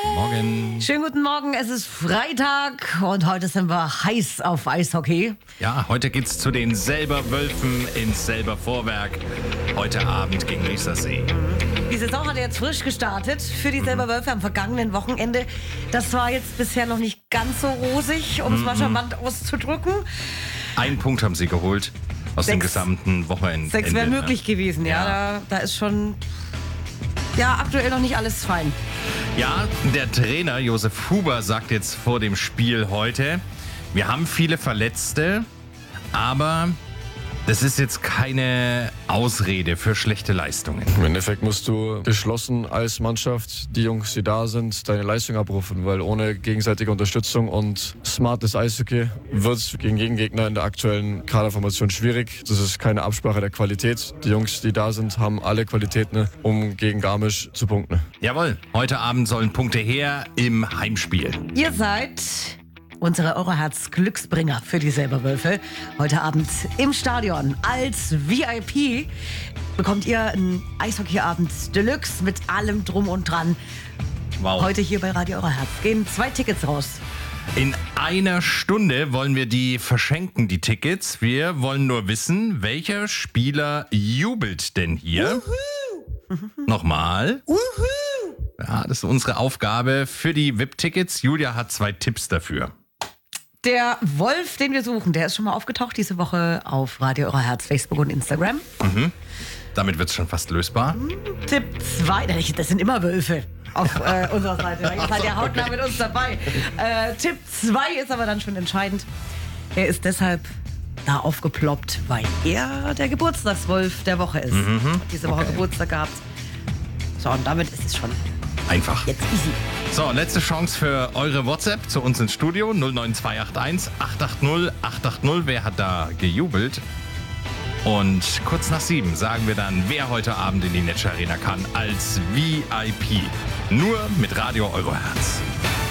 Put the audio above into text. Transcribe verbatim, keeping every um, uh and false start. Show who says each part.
Speaker 1: Morgen.
Speaker 2: Schönen guten Morgen, es ist Freitag und heute sind wir heiß auf Eishockey.
Speaker 1: Ja, heute geht's zu den Selberwölfen ins Selbervorwerk. Heute Abend gegen Riesersee.
Speaker 2: Die Saison hat jetzt frisch gestartet für die Selberwölfe am vergangenen Wochenende. Das war jetzt bisher noch nicht ganz so rosig, um es mal charmant auszudrücken.
Speaker 1: Einen Punkt haben sie geholt aus
Speaker 2: Sechs.
Speaker 1: dem gesamten Wochenende.
Speaker 2: Sechs wäre möglich gewesen, ja.
Speaker 1: Ja.
Speaker 2: Da, da ist schon ja, aktuell noch nicht alles fein.
Speaker 1: Ja, der Trainer Josef Huber sagt jetzt vor dem Spiel heute, wir haben viele Verletzte, aber das ist jetzt keine Ausrede für schlechte Leistungen.
Speaker 3: Im Endeffekt musst du geschlossen als Mannschaft, die Jungs, die da sind, deine Leistung abrufen, weil ohne gegenseitige Unterstützung und smartes Eishockey wird es gegen Gegengegner in der aktuellen Kaderformation schwierig. Das ist keine Absprache der Qualität. Die Jungs, die da sind, haben alle Qualitäten, um gegen Garmisch zu punkten.
Speaker 1: Jawohl, heute Abend sollen Punkte her im Heimspiel.
Speaker 2: Ihr seid unsere Euroherz-Glücksbringer für die Selberwölfe. Heute Abend im Stadion als V I P bekommt ihr einen Eishockeyabend Deluxe mit allem Drum und Dran.
Speaker 1: Wow.
Speaker 2: Heute hier bei Radio Euroherz gehen zwei Tickets raus.
Speaker 1: In einer Stunde wollen wir die verschenken, die Tickets. Wir wollen nur wissen, welcher Spieler jubelt denn hier? Uhu. Nochmal. Uhu. Ja, das ist unsere Aufgabe für die V I P-Tickets. Julia hat zwei Tipps dafür.
Speaker 2: Der Wolf, den wir suchen, der ist schon mal aufgetaucht diese Woche auf Radio Euroherz, Facebook und Instagram.
Speaker 1: Mhm. Damit wird es schon fast lösbar.
Speaker 2: Tipp zwei, das sind immer Wölfe auf äh, unserer Seite. Da ist halt der hautnah
Speaker 1: okay.
Speaker 2: mit uns dabei. Äh, Tipp zwei ist aber dann schon entscheidend. Er ist deshalb da aufgeploppt, weil er der Geburtstagswolf der Woche ist.
Speaker 1: Mhm.
Speaker 2: Hat diese Woche
Speaker 1: Okay.
Speaker 2: Geburtstag gehabt. So, und damit ist es schon
Speaker 1: Einfach.
Speaker 2: jetzt easy.
Speaker 1: So, letzte Chance für eure WhatsApp zu uns ins Studio. null neun zwei acht eins acht acht null acht acht null. Wer hat da gejubelt? Und kurz nach sieben sagen wir dann, wer heute Abend in die Netsche Arena kann als V I P. Nur mit Radio Euroherz.